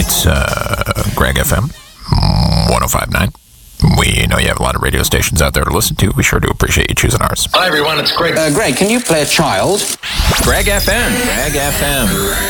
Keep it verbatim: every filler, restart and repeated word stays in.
It's uh, Greg F M one oh five point nine. We know you have a lot of radio stations out there to listen to. We sure do appreciate you choosing ours. Hi, everyone. It's Greg. Uh, Greg, can you play a child? Greg F M. Greg F M.